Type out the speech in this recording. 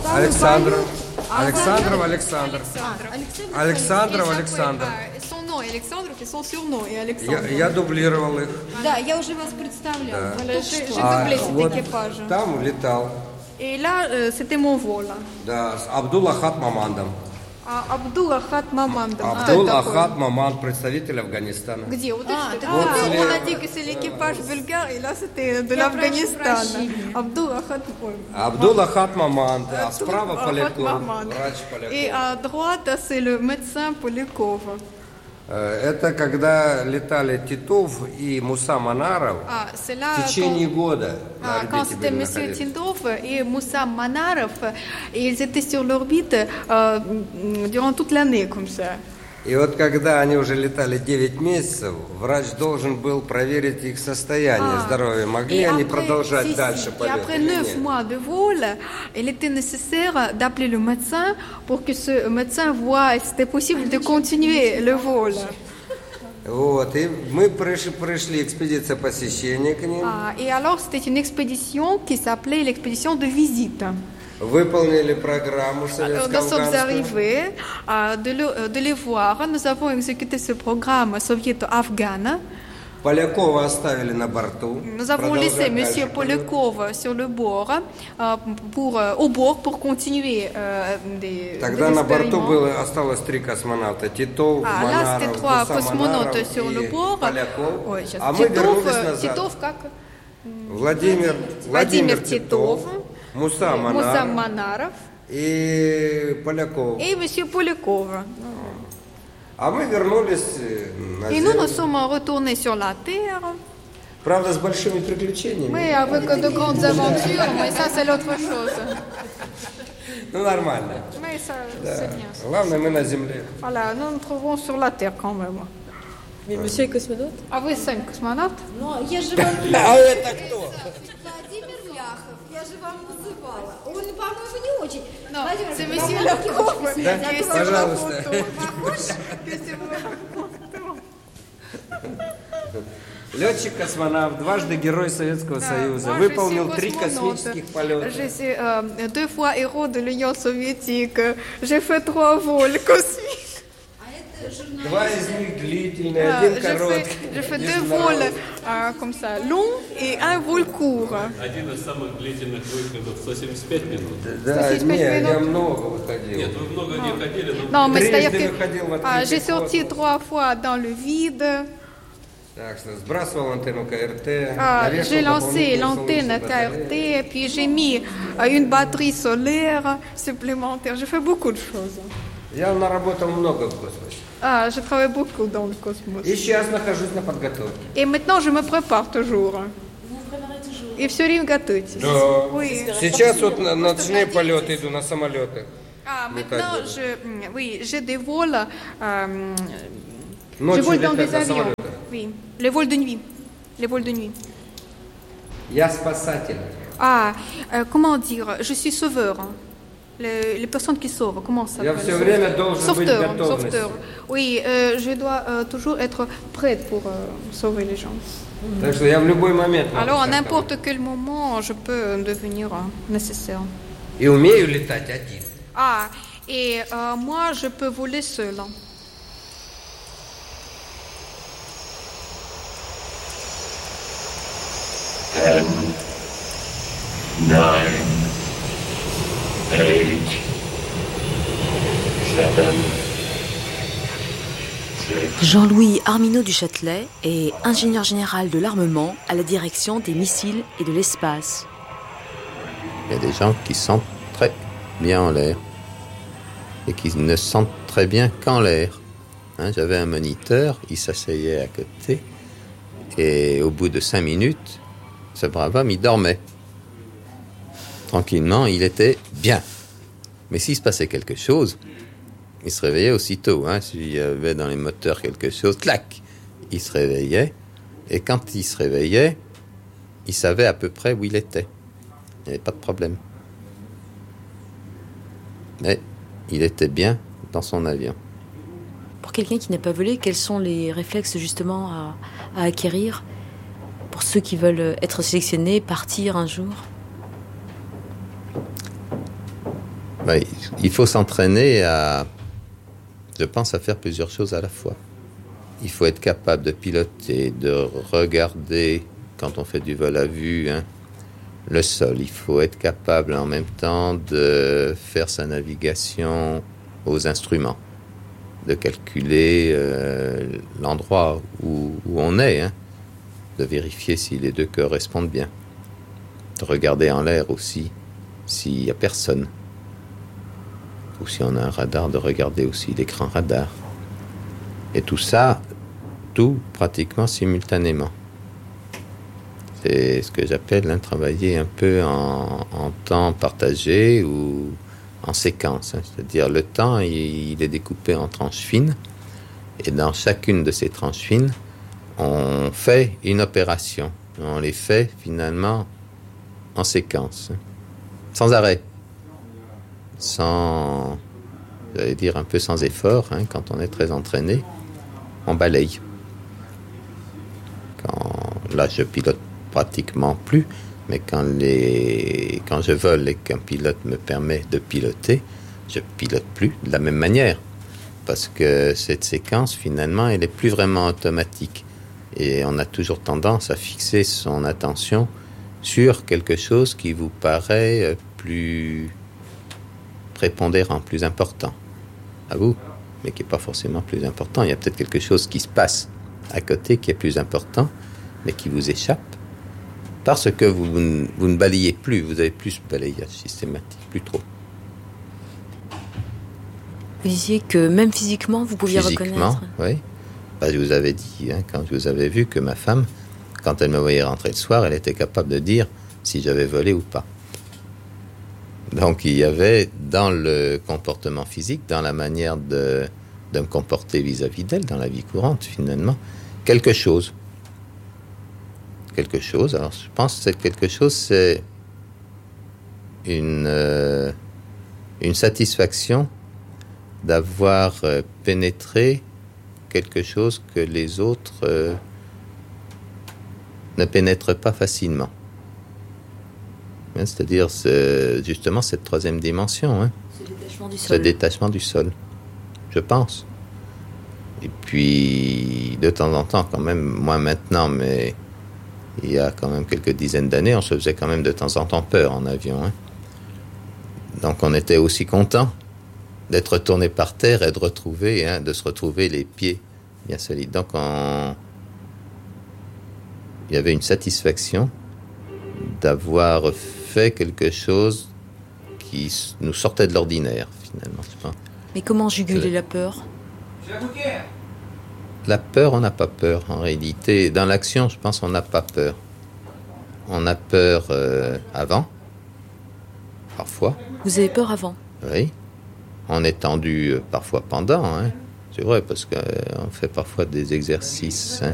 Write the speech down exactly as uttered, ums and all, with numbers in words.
Alexandrov. Alexandrov, Alexandr. Alexandrov, И Alexandr. такой, а, Son nom Alexandre et son surnom est Alexandre. Я, я дублировал их. Да, я уже вас представляла. Voilà, j'ai j'ai А doublé cet вот équipage. там летал, Et là, euh, c'était mon vol. да, с Абдул-Ахад Мамандом. А, Абдул Ахад Мамандов. Кто это Абдул-Ахад такой? Маманд, представитель Афганистана. Где? Вот А, это, так а, вот on a слева. dit que c'est l'équipage bulgare, et là c'était de Я l'Afghanistan. прошу прощения. Абдул Ахад. ой, Абдул-Ахад Маманд, а справа Ахад Поляков, Маманд. врач Et Поляков. à droite, c'est le médecin Polяков. Э, Это когда летали Титов и Муса Манаров Ah, c'est là в течение года Ah, на quand орбите c'était были M. находиться. Tindov et Moussa Manarov, et ils étaient sur l'orbite euh, durant toute l'année comme ça. И вот когда они уже летали девять месяцев, врач должен был проверить их состояние здоровья. Могли Et они après, продолжать si, si, дальше et полет après или neuf нет? mois de vol, il était nécessaire d'appeler le médecin pour que ce médecin voie si c'était possible de continuer le vol. Вот, и мы пришли, пришли экспедиция посещения к ним, Ah, et alors, c'était une expédition qui s'appelait l'expédition de visite. выполнили программу Alors, nous sommes советско-афганскую. arrivés euh, de, le- de les voir. Nous avons exécuté ce programme soviéto-afghan. Полякова оставили на борту. Nous avons продолжать laissé M. дальше полет. Polякov sur le bord, euh, pour, euh, au bord pour continuer euh, des, Тогда des на борту expériments. было, осталось три космонавта. Титов, Ah, là, Манаров, c'était trois Муса cosmonautes Манаров sur le и bord. Поляков. Ой, сейчас. А мы Titov, вернулись euh, назад. Titov, как? Владимир, Владимир Владимир Титов, Титов, Муса Moussa Манаров Manarov и Поляков. et M. Polякov. А мы вернулись э, на Et nous, nous Землю. sommes retournés sur la Terre, Правда, с большими приключениями. mais avec de grandes aventures, mais ça, c'est l'autre chose. Ну, нормально. Mais ça, c'est bien. ça. Главное, мы на Земле. Voilà, nous nous trouvons sur la Terre quand même. Mais monsieur est cosmonaute? А вы сами космонавт? Ну, я же вам... А это кто? Владимир Ляхов, я же вам называла. Он, по-моему, не очень. Non, Владимир, c'est вам Monsieur Ляхов Ляков. очень Да? смешно. Если Пожалуйста. Если вы- Летчик-космонавт, дважды Герой Советского Союза, Moi, je выполнил suis три cosmonaute. космических полета. Je suis euh, deux fois héros de l'Union soviétique. J'ai fait trois vols cosmiques. А это журналист. Два из них длительные, Ah, один J'ai fait, короткий. j'ai fait deux международный. vols euh, comme ça, longs et un vol court. Один из самых длительных выходов сто семьдесят пять минут. Да, сто семьдесят пять нет, я минут. много выходил. Нет, вы много не ходили, но Non, mais Трижды c'est-à-dire выходил в que ah, открытый j'ai sorti космос. trois fois dans le vide. Так что сбрасывал антенну КРТ. Ah, навешал j'ai lancé дополнительные l'antenne солнечные батареи. K R T, et puis j'ai mis euh, une batterie solaire supplémentaire. J'ai fait beaucoup de choses. Я наработал много в космосе. Ah, je travaille beaucoup dans le cosmos. И сейчас нахожусь на подготовке. Et maintenant, je me prépare toujours. Vous préparez toujours. И все время готовитесь. Да. Oui. Сейчас вот на ночные полеты иду на самолетах. Ah, Летать maintenant, буду. je, mm, oui, j'ai des vols. euh, je Ночью vole dans летать des на avions. самолетах. Oui, les vols de nuit. Les vols de nuit. Я спасатель. Ah, euh, comment dire? Je suis sauveur. Les, les personnes qui sauvent, comment ça Я s'appelle? все время должен быть в Sauveteur, готовности. sauveteur. Oui, euh, je dois euh, toujours être prête pour euh, sauver les gens. Так что я в любой момент могу Alors, à стартовать. n'importe quel moment, je peux devenir euh, nécessaire. И умею летать один. Ah, et euh, moi, je peux voler seul. Ten, nine, eight, seven, six, Jean-Louis Arminaud du Châtelet est ingénieur général de l'armement à la direction des missiles et de l'espace. Il y a des gens qui sentent très bien en l'air et qui ne sentent très bien qu'en l'air. Hein, j'avais un moniteur, il s'asseyait à côté et au bout de cinq minutes, ce brave homme, il dormait. Tranquillement, il était bien. Mais s'il se passait quelque chose, il se réveillait aussitôt. Hein, s'il y avait dans les moteurs quelque chose, clac, il se réveillait. Et quand il se réveillait, il savait à peu près où il était. Il n'y avait pas de problème. Mais il était bien dans son avion. Pour quelqu'un qui n'a pas volé, quels sont les réflexes justement à, à acquérir pour ceux qui veulent être sélectionnés, partir un jour? Oui, il faut s'entraîner à, je pense, à faire plusieurs choses à la fois. Il faut être capable de piloter, de regarder, quand on fait du vol à vue, hein, le sol. Il faut être capable en même temps de faire sa navigation aux instruments, de calculer euh, l'endroit où, où on est, hein, de vérifier si les deux correspondent bien, de regarder en l'air aussi s'il n'y a personne, ou si on a un radar, de regarder aussi l'écran radar. Et tout ça, tout pratiquement simultanément. C'est ce que j'appelle hein, travailler un peu en, en temps partagé ou en séquence. Hein. C'est-à-dire le temps, il, il est découpé en tranches fines. Et dans chacune de ces tranches fines, on fait une opération. On les fait finalement en séquence. Hein. Sans arrêt. Sans, j'allais dire un peu sans effort. Hein. Quand on est très entraîné, on balaye. Quand, là, je pilote pratiquement plus, mais quand, les, quand je vole et qu'un pilote me permet de piloter, je pilote plus de la même manière. Parce que cette séquence, finalement, elle n'est plus vraiment automatique. Et on a toujours tendance à fixer son attention sur quelque chose qui vous paraît plus prépondérant, plus important à vous, mais qui n'est pas forcément plus important. Il y a peut-être quelque chose qui se passe à côté qui est plus important, mais qui vous échappe, parce que vous, vous, ne, vous ne balayez plus, vous avez plus de balayage systématique, plus trop. Vous disiez que même physiquement, vous pouviez physiquement, reconnaître. Oui. Bah, je vous avais dit, hein, quand je vous avais vu, que ma femme, quand elle me voyait rentrer le soir, elle était capable de dire si j'avais volé ou pas. Donc il y avait dans le comportement physique, dans la manière de, de me comporter vis-à-vis d'elle, dans la vie courante finalement, quelque chose. Quelque chose, alors je pense que c'est quelque chose, c'est une, euh, une satisfaction d'avoir euh, pénétré quelque chose que les autres euh, ne pénètrent pas facilement. Hein, c'est-à-dire c'est justement cette troisième dimension, hein, Ce détachement du ce sol. détachement du sol, je pense. Et puis, de temps en temps, quand même, moi maintenant, mais il y a quand même quelques dizaines d'années, on se faisait quand même de temps en temps peur en avion. Hein. Donc on était aussi content d'être retourné par terre et de retrouver, hein, de se retrouver les pieds bien solides. Donc on... il y avait une satisfaction d'avoir fait quelque chose qui nous sortait de l'ordinaire, finalement. Je pense. Mais comment juguler Euh. la peur? La peur, on n'a pas peur. En réalité, dans l'action, je pense qu'on n'a pas peur. On a peur euh, avant, parfois. Vous avez peur avant? Oui. On est tendu euh, parfois pendant. Hein. C'est vrai, parce qu'on euh, fait parfois des exercices hein,